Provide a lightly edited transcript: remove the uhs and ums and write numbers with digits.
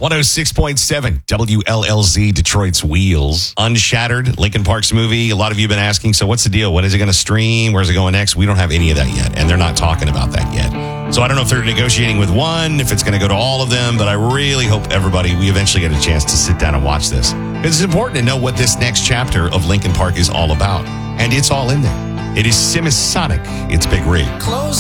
106.7 WLLZ, Detroit's Wheels. Unshattered, Linkin Park's movie. A lot of you have been asking, so what's the deal? When is it going to stream? Where's it going next? We don't have any of that yet, and they're not talking about that yet. So I don't know if they're negotiating with one, if it's going to go to all of them, but I really hope we eventually get a chance to sit down and watch this. It's important to know what this next chapter of Linkin Park is all about, and it's all in there. It is Semisonic. It's Big Rig. Close